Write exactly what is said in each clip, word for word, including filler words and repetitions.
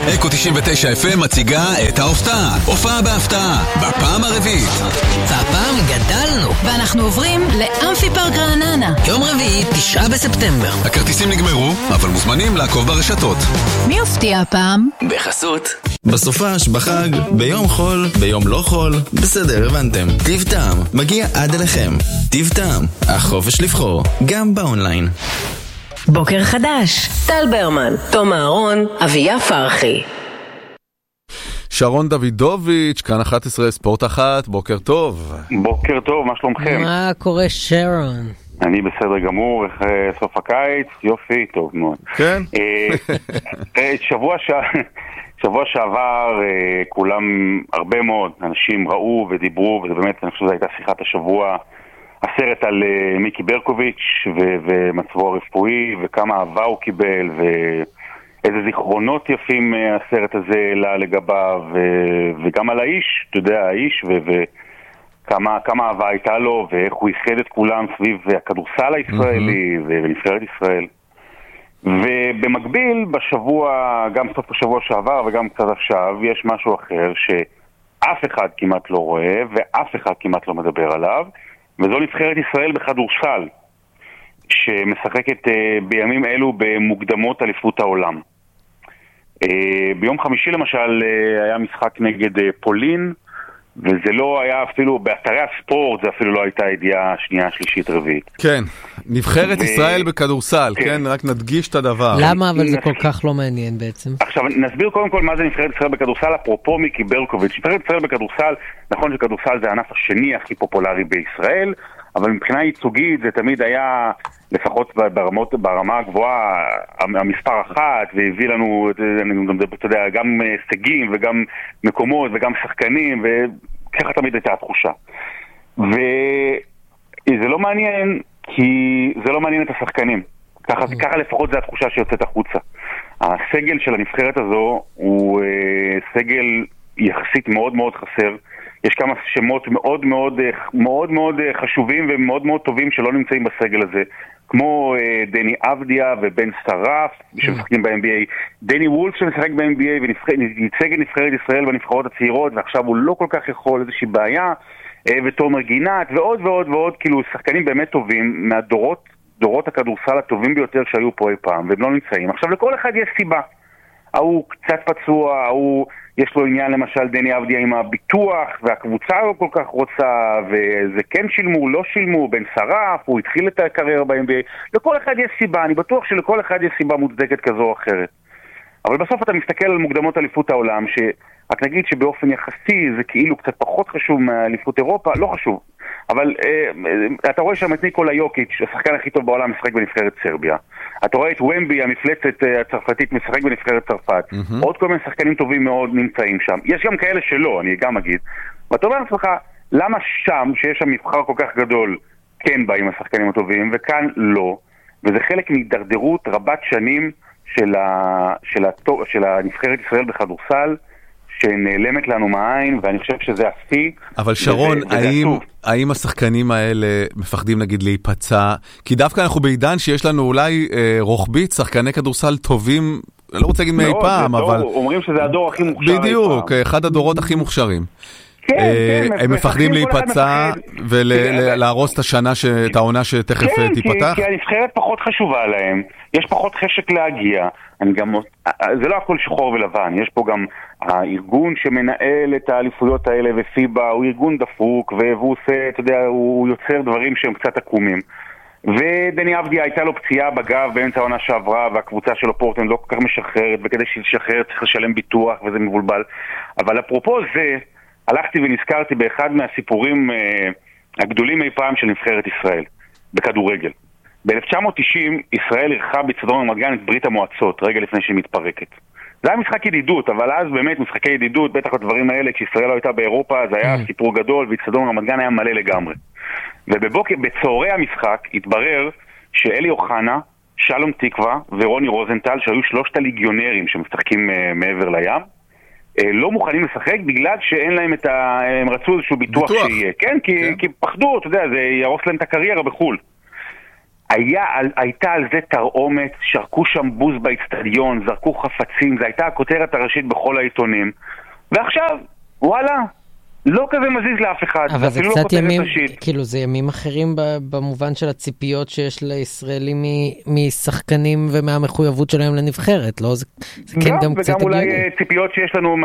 אקו תשעים ותשע אף אם מציגה את ההופעה. הופעה בהפתעה, בפעם הרביעית. והפעם גדלנו, ואנחנו עוברים לאמפי פארק רעננה. יום רביעי, תשעה בספטמבר. הכרטיסים נגמרו, אבל מוזמנים לעקוב ברשתות. מי הופתיע הפעם? בחסות. בסופש, בחג, ביום חול, ביום לא חול. בסדר, הבנתם. טיב טעם, מגיע עד אליכם. טיב טעם, החופש לבחור, גם באונליין. בוקר חדש, טל ברמן, תום אהרון, אביה פרחי. שרון דוידוביץ', כאן אחת עשרה ספורט אחת, בוקר טוב. בוקר טוב, מה שלומכם? מה קורה שרון? אני בסדר גמור, איך סוף הקיץ, יופי, טוב מאוד. כן? שבוע ש... שבוע שעבר כולם, הרבה מאוד אנשים ראו ודיברו, וזה באמת, אני חושב שזו הייתה שיחת השבוע, הסרט על מיקי ברקוביץ' ו- ומצבו הרפואי, וכמה אהבה הוא קיבל, ואיזה זיכרונות יפים הסרט הזה העלה לגביו, ו- וגם על האיש, אתה יודע, האיש, ו- וכמה כמה אהבה הייתה לו, ואיך הוא יחד את כולם סביב הכדורסל הישראלי, mm-hmm. ונבחרת ישראל. ובמקביל, בשבוע, גם סוף השבוע שעבר וגם קצת עכשיו, יש משהו אחר שאף אחד כמעט לא רואה, ואף אחד כמעט לא מדבר עליו, וזו נבחרת ישראל בכדורסל, שמשחקת uh, בימים אלו במוקדמות אליפות העולם. Uh, ביום חמישי למשל uh, היה משחק נגד uh, פולין, וזה לא היה אפילו, באתרי הספורט זה אפילו לא הייתה ידיעה שנייה, שלישית, רביעית. כן, נבחרת ו... ישראל בכדורסל, כן. כן, רק נדגיש את הדבר. למה? אבל זה כל כך לא מעניין בעצם. עכשיו, נסביר קודם כל מה זה נבחרת ישראל בכדורסל, אפרופו מיקי ברקוביץ'. נבחרת ישראל בכדורסל, נכון שכדורסל זה הענף השני הכי פופולרי בישראל, אבל מבחינה ייצוגית זה תמיד היה, לפחות ברמות, ברמה הגבוהה, המספר אחת, והביא לנו, אתה יודע, גם הישגים וגם מקומות וגם שחקנים, וככה תמיד הייתה התחושה. וזה לא מעניין, כי זה לא מעניין את השחקנים. ככה, ככה לפחות זה התחושה שיוצאת החוצה. הסגל של הנבחרת הזו הוא סגל יחסית מאוד מאוד חסר. יש כמה שמות מאוד מאוד מאוד מאוד חשובים ומאוד מאוד טובים שלא נמצאים בסגל הזה, כמו דני אבדיה ובן שרף שמשחקים ב-אן בי איי, דני וולף שמשחק ב-אן בי איי וייצג את נבחרת ישראל בנבחרות הצעירות, ועכשיו הוא לא כל כך יכול, איזושהי בעיה, ותומר גינת ועוד ועוד ועוד, כאילו שחקנים באמת טובים מהדורות, דורות הכדורסל הטובים ביותר שהיו פה אי פעם, והם לא נמצאים. עכשיו לכל אחד יש סיבה, הוא קצת פצוע, הוא יש לו עניין למשל דני אבדיה עם הביטוח, והקבוצה לא כל כך רוצה, וזה כן שילמו, לא שילמו, בן שרף, הוא התחיל את הקריירה ב-אן בי איי. לכל אחד יש סיבה, אני בטוח שלכל אחד יש סיבה מוצדקת כזו או אחרת. אבל בסוף אתה מסתכל על מוקדמות אליפות העולם, שרק נגיד שבאופן יחסי זה כאילו קצת פחות חשוב מאליפות אירופה, לא חשוב. אבל אה, אתה רואה שם את ניקולה יוקיץ', השחקן הכי טוב בעולם, משחק בנבחרת סרביה. אתה רואה את ומבי, המפלצת הצרפתית, משחק בנבחרת צרפת. Mm-hmm. עוד כל מיני שחקנים טובים מאוד נמצאים שם. יש גם כאלה שלא, אני גם אגיד. ואתה אומר לעצמך, למה שם, שיש שם מבחר כל כך גדול, כן באים השחקנים הטובים, וכאן לא. וזה חלק מדרדרות רבת שנים של, ה... של, ה... של הנבחרת ישראל בכדורסל, שנעלמת לנו מהעין, ואני חושב שזה עשי. אבל שרון, וזה, וזה האם, האם השחקנים האלה מפחדים נגיד להיפצע? כי דווקא אנחנו בעידן שיש לנו אולי אה, רוחבית, שחקני כדורסל טובים, לא רוצה להגיד מאי פעם, אבל... אומרים שזה הדור הכי מוכשר. בדיוק, אחד הדורות הכי מוכשרים. כן, כן, הם מפחדים להיפצע ולהרוס את השנה, את העונה שתכף תיפתח? כן, כי הנבחרת פחות חשובה להם, יש פחות חשק להגיע, זה לא הכל שחור ולבן, יש פה גם הארגון שמנהל את האליפויות האלה ופיבה, הוא ארגון דפוק, והוא עושה, אתה יודע, הוא יוצר דברים שהם קצת עקומים. ודני אבדיה הייתה לו פציעה בגב באמצע העונה שעברה, והקבוצה שלו פורטלנד לא כל כך משחררת, וכדי שישחרר צריך לשלם ביטוח וזה מבולבל. אבל אפרופו זה, הלכתי ונזכרתי באחד מהסיפורים אה, הגדולים אי פעם של נבחרת ישראל, בכדורגל. ב-אלף תשע מאות תשעים ישראל אירחה באצטדיון רמת גן את ברית המועצות, רגע לפני שהיא מתפרקת. זה היה משחק ידידות, אבל אז באמת משחקי ידידות, בטח הדברים האלה, כשישראל לא הייתה באירופה, זה היה mm. סיפור גדול, ואצטדיון רמת גן היה מלא לגמרי. ובבוקר, בצהרי המשחק, התברר שאלי אוחנה, שלום תקווה ורוני רוזנטל, שהיו שלושת הליגיונרים שמשחקים uh, מעבר לים, לא מוכנים לשחק בגלל שאין להם את ה... הם רצו איזשהו ביטוח, ביטוח. שיהיה. כן, כי, כן. כי פחדו, אתה יודע, זה ירוס להם את הקריירה בחול. היה, הייתה על זה תרעומת, שרקו שם בוז באצטדיון, זרקו חפצים, זו הייתה הכותרת הראשית בכל העיתונים. ועכשיו, וואלה, לא כזה מזיז לאף אחד. אבל זה קצת ימים, כאילו זה ימים אחרים במובן של הציפיות שיש לישראלים משחקנים ומהמחויבות שלהם לנבחרת, לא? זה כן גם קצת הגיוני. וגם אולי ציפיות שיש לנו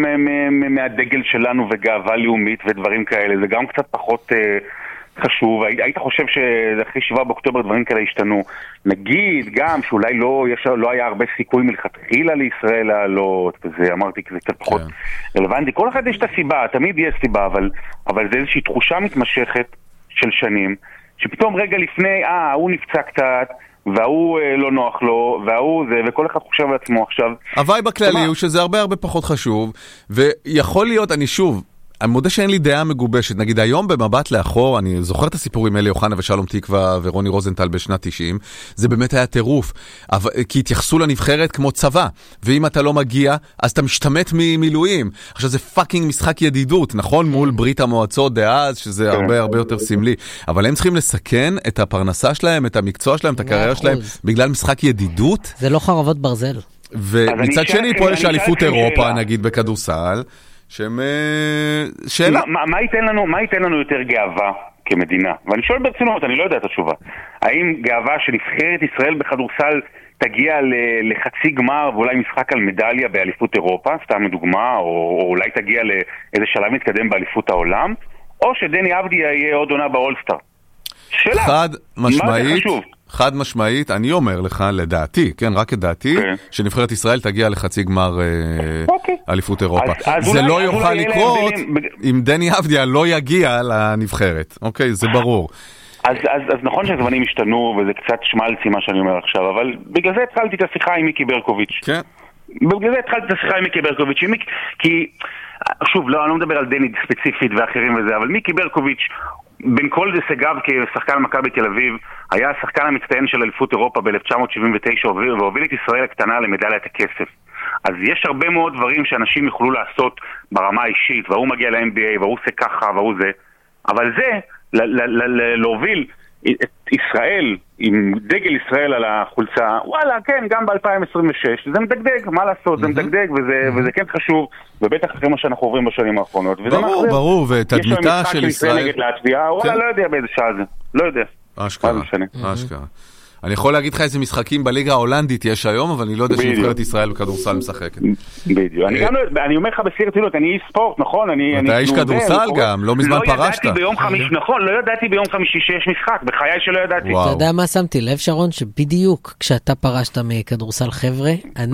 מהדגל שלנו וגאווה לאומית ודברים כאלה, זה גם קצת פחות חשוב. היית חושב שאחרי שבעה באוקטובר דברים כאלה השתנו. נגיד גם שאולי לא, יש, לא היה הרבה סיכוי מלכתחילה לישראל לעלות, וזה אמרתי כי זה קצת פחות רלוונטי. כל אחד יש את הסיבה, תמיד יש סיבה, אבל, אבל זה איזושהי תחושה מתמשכת של שנים, שפתאום רגע לפני, אה, הוא נפצע קצת, והוא אה, לא נוח לו, והוא זה, וכל אחד חושב על עצמו עכשיו. הוואי בכללי הוא שזה הרבה הרבה פחות חשוב, ויכול להיות, אני שוב, אני מודה שאין לי דעה מגובשת. נגיד היום במבט לאחור, אני זוכר את הסיפורים האלה, יוחנה ושלום תקווה ורוני רוזנטל בשנת תשעים, זה באמת היה טירוף, כי התייחסו לנבחרת כמו צבא, ואם אתה לא מגיע, אז אתה משתמט ממילואים. עכשיו זה פאקינג משחק ידידות, נכון? מול ברית המועצות דאז, שזה הרבה הרבה יותר סמלי, אבל הם צריכים לסכן את הפרנסה שלהם, את המקצוע שלהם, את הקריירה שלהם, בגלל משחק ידידות. זה לא חרבות ברזל. ומצד שני פה יש אליפות אירופה, נגיד בכדורסל, שהם... שאלה. מה, מה ייתן לנו, מה ייתן לנו יותר גאווה כמדינה? ואני שואל ברצינות, אני לא יודע את התשובה. האם גאווה שנבחרת ישראל בכדורסל תגיע לחצי גמר ואולי משחק על מדליה באליפות אירופה, סתם מדוגמה, או, או אולי תגיע לאיזה שלב מתקדם באליפות העולם, או שדני אבדיה יהיה עוד עונה באולסטאר? שאלה. חד משמעית. חד משמעית, אני אומר לך, לדעתי, כן, רק לדעתי, שנבחרת ישראל תגיע לחצי גמר אליפות אירופה. זה לא יוכל לקרות אם דני אבדיה לא יגיע לנבחרת, אוקיי? זה ברור. אז נכון שהזמנים השתנו, וזה קצת שמלצי מה שאני אומר עכשיו, אבל בגלל זה התחלתי את השיחה עם מיקי ברקוביץ'. כן. בגלל זה התחלתי את השיחה עם מיקי ברקוביץ', כי, שוב, לא, אני לא מדבר על דני ספציפית ואחרים וזה, אבל מיקי ברקוביץ' בין כל הישגיו כשחקן מכבי תל אביב, היה השחקן המצטיין של אליפות אירופה ב-אלף תשע מאות שבעים ותשע והוביל את ישראל הקטנה למדליית הכסף. אז יש הרבה מאוד דברים שאנשים יוכלו לעשות ברמה האישית, והוא מגיע ל-אן בי איי, והוא עושה ככה, והוא זה. אבל זה, להוביל את ישראל עם דגל ישראל על החולצה, וואלה, כן, גם ב-אלפיים עשרים ושש, זה מדגדג, מה לעשות, זה מדגדג, וזה כן חשוב, ובטח אחרי מה שאנחנו עוברים בשנים האחרונות. ברור, ברור, ותדמיתה של ישראל... נגד להצביע, וואלה, לא יודע באיזה שעה זה, לא יודע. אשכרה, אשכרה. אני יכול להגיד לך איזה משחקים בליגה ההולנדית יש היום, אבל אני לא יודע שנבחרת ישראל בכדורסל משחקת. בדיוק. אני אומר לך בסיר רצינות, אני איש ספורט, נכון? אתה איש כדורסל גם, לא מזמן פרשת. לא ידעתי ביום חמישי, נכון, לא ידעתי ביום חמישי שיש משחק, בחיי שלא ידעתי. אתה יודע מה שמתי לב, שרון? שבדיוק כשאתה פרשת מכדורסל חבר'ה,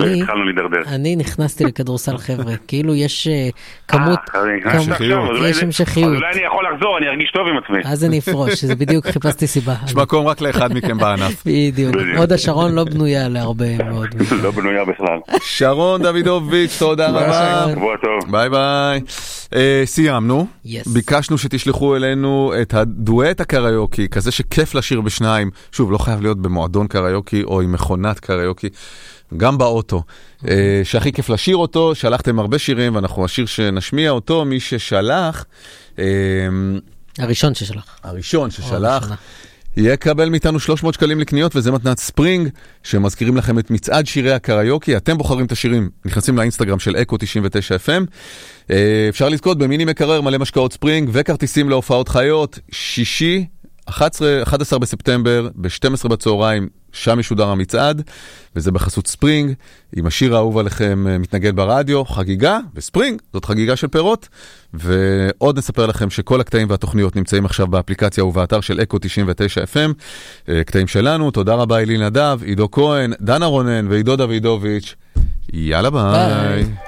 אני נכנסתי לכדורסל חבר'ה. כאילו יש כמות, יש המשכיות. אולי אני יכול לחזור, אני ארגיש טוב עם עצמי. אז אני אפרוש, שזה בדיוק חיפשתי סיבה. יש מקום רק לאחד מכם בענף. בדיוק. עוד השרון לא בנויה להרבה מאוד. לא בנויה בכלל. שרון דוידוביץ', תודה רבה. שבוע טוב. ביי ביי. סיימנו. ביקשנו שתשלחו אלינו את הדואט הקריוקי, כזה שכיף לשיר בשניים. שוב, לא חייב להיות במועדון קריוקי או עם מכונת קריוקי. גם באוטו. שהכי כיף לשיר אותו, שלחתם הרבה שירים, ואנחנו השיר שנשמיע אותו, מי ששלח... הראשון ששלח. הראשון ששלח. יקבל מאיתנו שלוש מאות שקלים לקניות, וזה מתנת ספרינג, שמזכירים לכם את מצעד שירי הקריוקי. אתם בוחרים את השירים, נכנסים לאינסטגרם של אקו תשעים ותשע אף אם. אפשר לזכות במיני מקרר מלא משקאות ספרינג, וכרטיסים להופעות חיות, שישי, אחד עשר בספטמבר, ב-שתים עשרה בצהריים, שם ישודר המצעד, וזה בחסות ספרינג, עם השיר האהוב עליכם מתנגד ברדיו, חגיגה, וספרינג, זאת חגיגה של פירות, ועוד נספר לכם שכל הקטעים והתוכניות נמצאים עכשיו באפליקציה ובאתר של אקו תשעים ותשע אף אם, קטעים שלנו, תודה רבה אלי נדב, עידו כהן, דנה רונן ועידו דוידוביץ', יאללה ביי. ביי.